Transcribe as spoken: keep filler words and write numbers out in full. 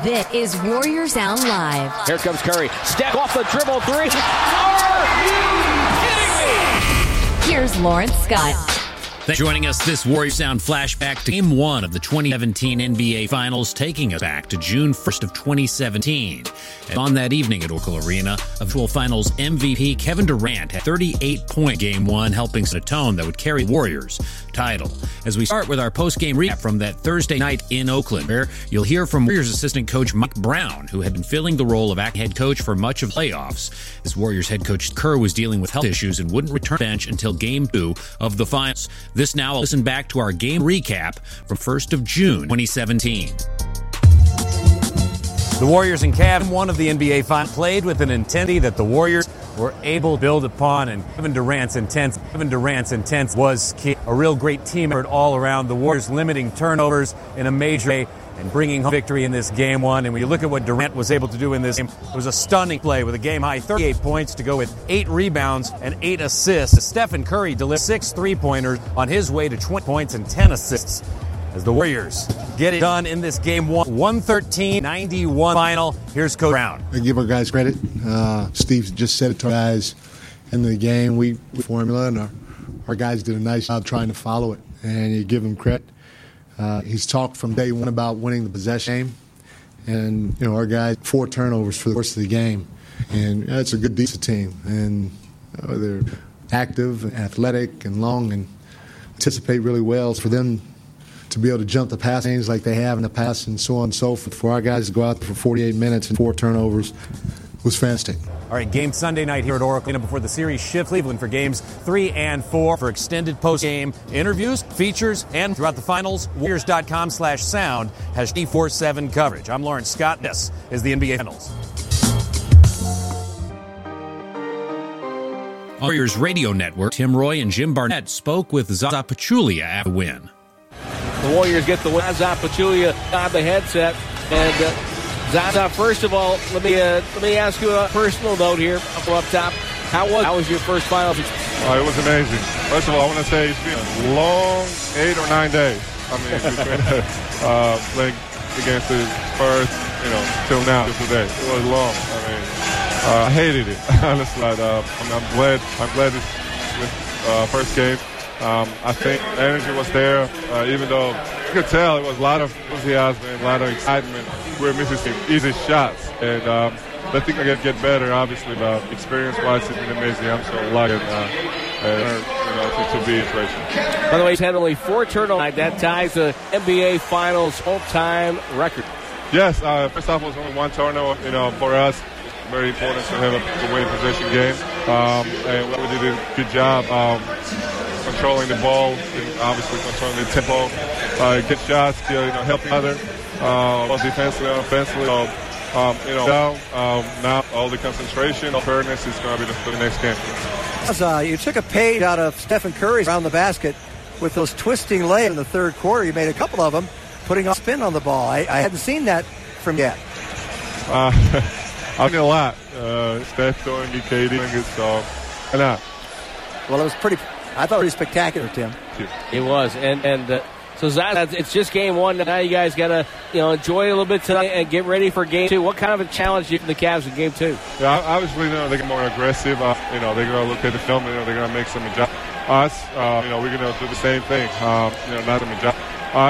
This is Warriors Sound Live. Here comes Curry. Step off the dribble three. Are you kidding me? Here's Lawrence Scott. Thanks for joining us this Warriors Sound flashback to Game one of the twenty seventeen N B A Finals, taking us back to June first of twenty seventeen. And on that evening at Oracle Arena, eventual Finals M V P Kevin Durant had thirty-eight point Game one, helping set a tone that would carry the Warriors title. As we start with our post-game recap from that Thursday night in Oakland, where you'll hear from Warriors assistant coach Mike Brown, who had been filling the role of acting head coach for much of the playoffs, as Warriors head coach Kerr was dealing with health issues and wouldn't return to the bench until Game two of the Finals. This now, I'll listen back to our game recap from first of June twenty seventeen. The Warriors and Cavs, one of the N B A Finals, played with an intensity that the Warriors were able to build upon, and Kevin Durant's intense, Kevin Durant's intense was key. A real great team effort all around. The Warriors limiting turnovers in a major way and bringing home victory in this game one. And when you look at what Durant was able to do in this game, it was a stunning play with a game-high thirty-eight points to go with eight rebounds and eight assists. Stephen Curry delivered six three-pointers on his way to twenty points and ten assists as the Warriors get it done in this game one. one thirteen ninety-one final. Here's Coach Brown. I give our guys credit. Uh, Steve just said it to our guys in the game. We, we formula, and our, our guys did a nice job trying to follow it, and you give them credit. Uh, he's talked from day one about winning the possession game, and you know our guys four turnovers for the course of the game, and that's a good decent team, and uh, they're active, and athletic, and long, and anticipate really well. For them to be able to jump the pass lanes like they have in the past, and so on and so forth, for our guys to go out there for forty-eight minutes and four turnovers was fantastic. All right, game Sunday night here at Oracle before the series shift Cleveland for games three and four for extended post-game interviews, features, and throughout the finals, Warriors.com slash sound has twenty-four seven coverage. I'm Lawrence Scott. This is the N B A Finals. Warriors Radio Network, Tim Roy and Jim Barnett spoke with Zaza Pachulia after the win. The Warriors get the win. Zaza Pachulia on the headset. And uh, Zaza, first of all, let me uh, let me ask you a personal note here up top. How was how was your first finals experience? Oh, it was amazing. First of all, I want to say it's been a long eight or nine days. I mean, between uh, playing against the Spurs, you know, till now, till today. It was long. I mean, uh, I hated it, honestly. But, uh, I'm, I'm glad. I'm glad this, this uh, first game. Um, I think the energy was there, uh, even though you could tell it was a lot of enthusiasm and a lot of excitement. We were missing some easy shots, and um, I think I can get better, obviously, but experience-wise, it's been amazing. I'm so lucky uh, and, you know, to, to be inspirational. By the way, he's had only four turnovers. That ties the N B A Finals all-time record. Yes, uh, first off, it was only one turnover, you know, for us. Very important to have a, a winning possession game, um, and we did a good job. Um, controlling the ball, and obviously controlling the tempo, uh, get shots, you know, helping other, uh, both defensively and offensively. So, um, you know, now, um, now all the concentration, all fairness is going to be the, for the next game. Uh, you took a page out of Stephen Curry around the basket with those twisting layups in the third quarter. You made a couple of them, putting a spin on the ball. I, I hadn't seen that from yet. Uh, I've seen a lot. Uh, Steph doing it, K D doing it, so why not? Well, it was pretty. I thought it was spectacular, Tim. It was, and and uh, so Zaza, it's just game one. Now you guys got to you know enjoy it a little bit tonight and get ready for game two. What kind of a challenge do you think the Cavs in game two? Yeah, obviously, you know, they get more aggressive. Uh, you know, they're going to look at the film. You know, they're going to make some adjustments. Us, uh, you know, we're going to do the same thing. Um, you know, not some adjustments.